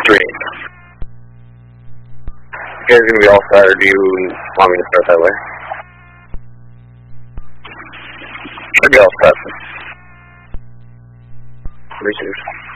3. You guys gonna be all set, or do you want me to start that way? I'll be all set. Research.